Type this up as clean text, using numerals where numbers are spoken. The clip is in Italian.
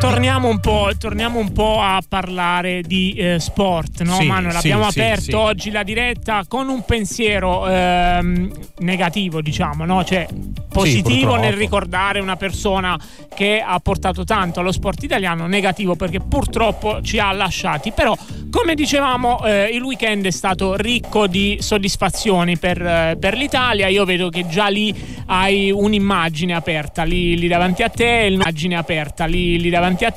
torniamo un po' a parlare di sport, no? Sì, Manuel, abbiamo sì, aperto sì. oggi la diretta con un pensiero negativo, diciamo, no? Cioè positivo purtroppo. nel ricordare una persona che ha portato tanto allo sport italiano, negativo perché purtroppo ci ha lasciati. Però, come dicevamo, il weekend è stato ricco di soddisfazioni per l'Italia. Io vedo che già lì hai un'immagine aperta lì davanti a te, l'immagine aperta lì davanti a te.